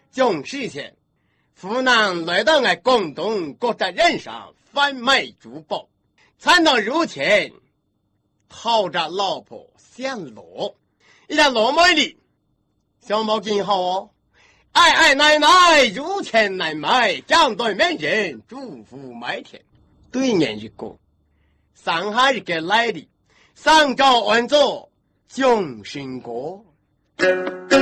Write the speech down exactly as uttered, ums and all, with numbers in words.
总事前，湖南来到俺广东各大人上贩卖珠宝，才能入钱，讨着老婆显罗，一旦罗美丽，小毛巾好哦。爱爱奶奶入钱来买，将对面人祝福麦田。对面一个，上海一个来的，上朝安坐，终身过。